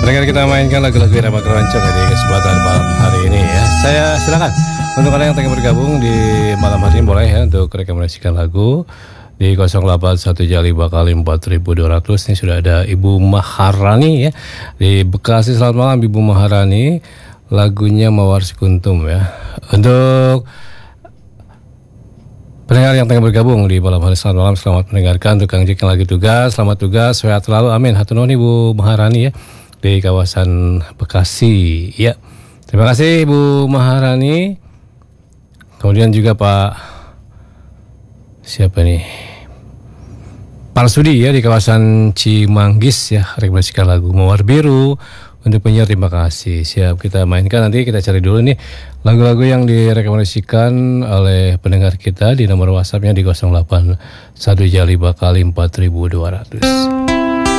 Pendengar, kita mainkan lagu-lagu irama keroncong di kesempatan malam hari ini ya. Saya silakan untuk kalian yang tengah bergabung di malam hari ini boleh ya untuk rekomendasikan lagu di 081 Jali Bakal 4200. Ini sudah ada Ibu Maharani ya di Bekasi. Selamat malam Ibu Maharani. Lagunya Mawar Sikuntum ya. Untuk pendengar yang tengah bergabung di malam hari, selamat malam, selamat mendengarkan. Untuk Kang Jek yang lagi tugas, selamat tugas, sehat selalu, amin. Hatur nuhun Ibu Maharani ya di kawasan Bekasi ya. Terima kasih Ibu Maharani. Kemudian juga Pak siapa nih, Pak Sudi ya di kawasan Cimanggis ya, rekomendasikan lagu Mawar Biru untuk penyiar. Terima kasih. Siap, kita mainkan. Nanti kita cari dulu nih lagu-lagu yang direkomendasikan oleh pendengar kita di nomor WhatsAppnya di 081 Jali Bakal 4200.